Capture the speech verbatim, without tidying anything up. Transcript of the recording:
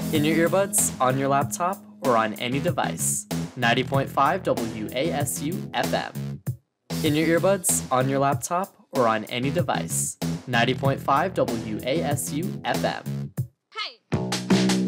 In your earbuds, on your laptop, or on any device. ninety point five W A S U F M. In your earbuds, on your laptop, or on any device. ninety point five W A S U F M.